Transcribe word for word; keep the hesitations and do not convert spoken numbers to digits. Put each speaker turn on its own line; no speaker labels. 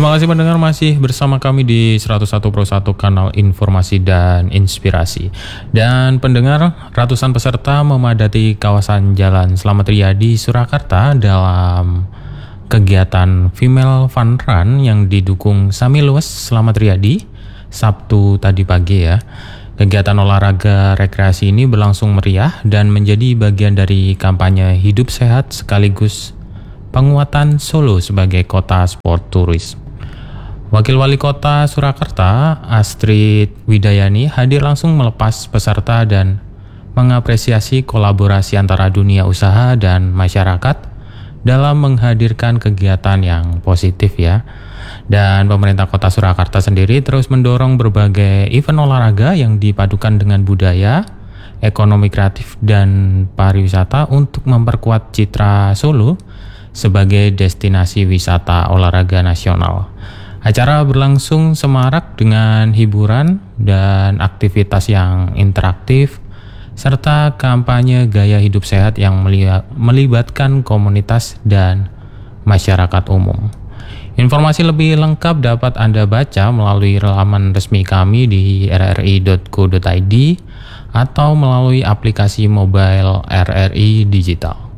Terima kasih pendengar masih bersama kami di seratus satu koma satu kanal informasi dan inspirasi. Dan pendengar, ratusan peserta memadati kawasan Jalan Slamet Riyadi, Surakarta dalam kegiatan Female Fun Run yang didukung Samiluas Slamet Riyadi Sabtu tadi pagi ya. Kegiatan olahraga rekreasi ini berlangsung meriah dan menjadi bagian dari kampanye hidup sehat sekaligus penguatan Solo sebagai kota sport turis. Wakil Wali Kota Surakarta, Astrid Widayani, hadir langsung melepas peserta dan mengapresiasi kolaborasi antara dunia usaha dan masyarakat dalam menghadirkan kegiatan yang positif ya. Dan pemerintah Kota Surakarta sendiri terus mendorong berbagai event olahraga yang dipadukan dengan budaya, ekonomi kreatif, dan pariwisata untuk memperkuat citra Solo sebagai destinasi wisata olahraga nasional. Acara berlangsung semarak dengan hiburan dan aktivitas yang interaktif, serta kampanye gaya hidup sehat yang melibatkan komunitas dan masyarakat umum. Informasi lebih lengkap dapat Anda baca melalui laman resmi kami di r r i dot co dot i d atau melalui aplikasi mobile R R I Digital.